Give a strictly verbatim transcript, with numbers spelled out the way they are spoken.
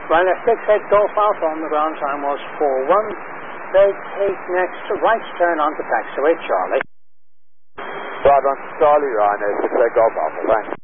Well, the six eight Golf Alpha on the ground time was four one. They take next to right turn onto taxiway, Charlie. Right on Charlie, Rhino, six eight Golf Alpha, thanks.